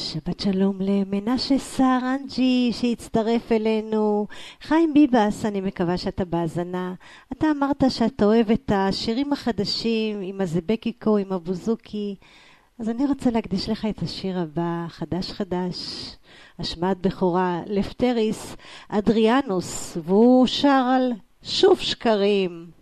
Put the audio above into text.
שבת שלום למנשה סרנג'י שהצטרף אלינו. חיים ביבס, אני מקווה שאתה בהאזנה. אתה אמרת שאתה אוהב את השירים החדשים עם הזבקיקו, עם הבוזוקי. אז אני רוצה להקדיש לך את השיר הבא, חדש חדש, השמעת בכורה, לפטריס אדריאנוס, והוא שר על שוב שקרים.